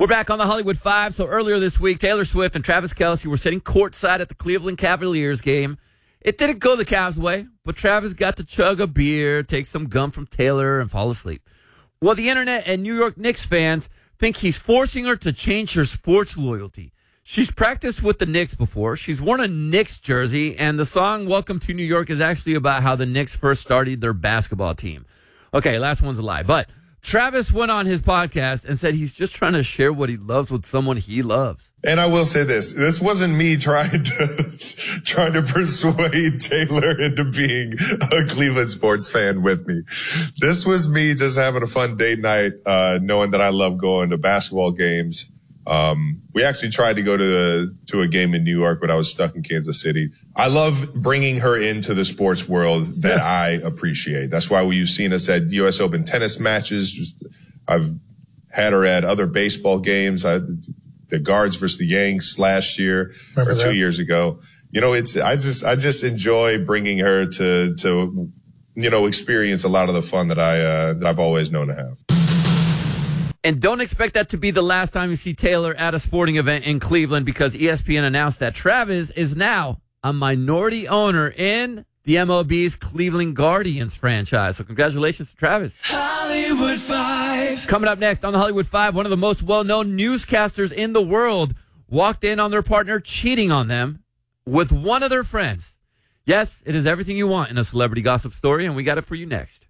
We're back on the Hollywood Five. So earlier this week, Taylor Swift and Travis Kelce were sitting courtside at the Cleveland Cavaliers game. It didn't go the Cavs' way, but Travis got to chug a beer, take some gum from Taylor, and fall asleep. Well, the internet and New York Knicks fans think he's forcing her to change her sports loyalty. She's practiced with the Knicks before. She's worn a Knicks jersey, and the song Welcome to New York is actually about how the Knicks first started their basketball team. Okay, last one's a lie. But Travis went on his podcast and said he's just trying to share what he loves with someone he loves. And I will say this wasn't me trying to persuade Taylor into being a Cleveland sports fan with me. This was me just having a fun date night, knowing that I love going to basketball games. We actually tried to go to a game in New York, but I was stuck in Kansas City. I love bringing her into the sports world that I appreciate. That's why you've seen us at U.S. Open tennis matches. I've had her at other baseball games. The Guards versus the Yanks last year or 2 years ago. You know, I just enjoy bringing her to experience a lot of the fun that I've always known to have. And don't expect that to be the last time you see Taylor at a sporting event in Cleveland, because ESPN announced that Travis is now a minority owner in the MLB's Cleveland Guardians franchise. So congratulations to Travis. Hollywood Five. Coming up next on the Hollywood Five, one of the most well-known newscasters in the world walked in on their partner cheating on them with one of their friends. Yes, it is everything you want in a celebrity gossip story, and we got it for you next.